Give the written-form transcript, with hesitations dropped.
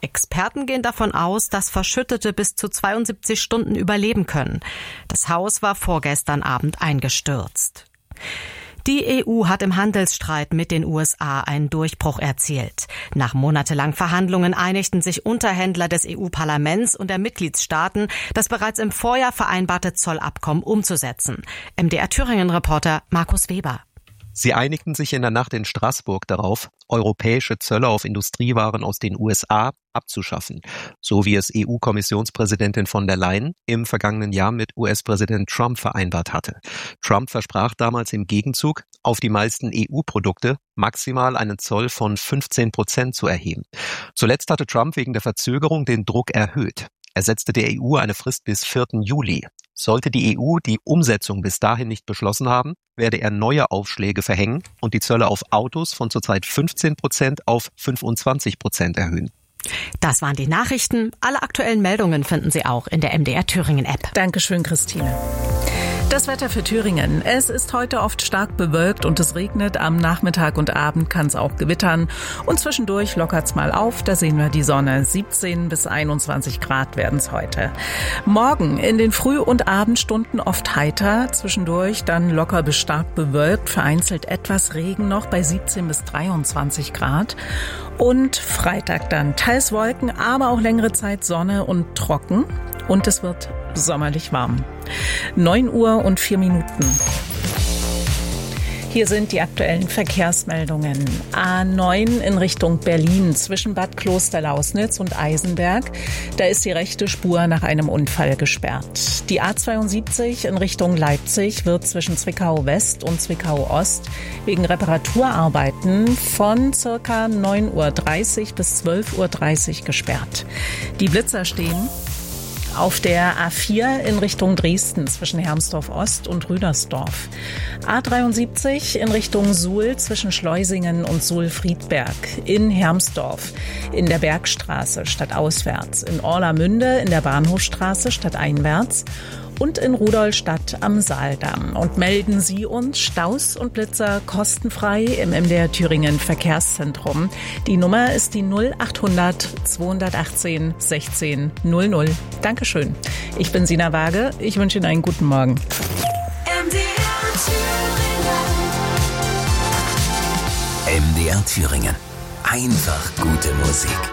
Experten gehen davon aus, dass Verschüttete bis zu 72 Stunden überleben können. Das Haus war vorgestern Abend eingestürzt. Die EU hat im Handelsstreit mit den USA einen Durchbruch erzielt. Nach monatelangen Verhandlungen einigten sich Unterhändler des EU-Parlaments und der Mitgliedstaaten, das bereits im Vorjahr vereinbarte Zollabkommen umzusetzen. MDR-Thüringen-Reporter Markus Weber. Sie einigten sich in der Nacht in Straßburg darauf, europäische Zölle auf Industriewaren aus den USA abzuschaffen, so wie es EU-Kommissionspräsidentin von der Leyen im vergangenen Jahr mit US-Präsident Trump vereinbart hatte. Trump versprach damals im Gegenzug, auf die meisten EU-Produkte maximal einen Zoll von 15% zu erheben. Zuletzt hatte Trump wegen der Verzögerung den Druck erhöht. Er setzte der EU eine Frist bis 4. Juli. Sollte die EU die Umsetzung bis dahin nicht beschlossen haben, werde er neue Aufschläge verhängen und die Zölle auf Autos von zurzeit 15% auf 25% erhöhen. Das waren die Nachrichten. Alle aktuellen Meldungen finden Sie auch in der MDR Thüringen App. Dankeschön, Christine. Das Wetter für Thüringen. Es ist heute oft stark bewölkt und es regnet. Am Nachmittag und Abend kann es auch gewittern. Und zwischendurch lockert's mal auf. Da sehen wir die Sonne. 17 bis 21 Grad werden es heute. Morgen in den Früh- und Abendstunden oft heiter. Zwischendurch dann locker bis stark bewölkt. Vereinzelt etwas Regen noch bei 17 bis 23 Grad. Und Freitag dann teils Wolken, aber auch längere Zeit Sonne und trocken. Und es wird sommerlich warm. 9:04 Hier sind die aktuellen Verkehrsmeldungen. A9 in Richtung Berlin zwischen Bad Klosterlausnitz und Eisenberg. Da ist die rechte Spur nach einem Unfall gesperrt. Die A72 in Richtung Leipzig wird zwischen Zwickau West und Zwickau Ost wegen Reparaturarbeiten von ca. 9:30 bis 12:30 gesperrt. Die Blitzer stehen auf der A4 in Richtung Dresden zwischen Hermsdorf Ost und Rüdersdorf. A73 in Richtung Suhl zwischen Schleusingen und Suhl-Friedberg. In Hermsdorf in der Bergstraße stadtauswärts. In Orlamünde in der Bahnhofstraße stadteinwärts. Und in Rudolstadt am Saaldamm. Und melden Sie uns Staus und Blitzer kostenfrei im MDR Thüringen Verkehrszentrum. Die Nummer ist die 0800 218 16 00. Dankeschön. Ich bin Sina Waage. Ich wünsche Ihnen einen guten Morgen. MDR Thüringen. Einfach gute Musik.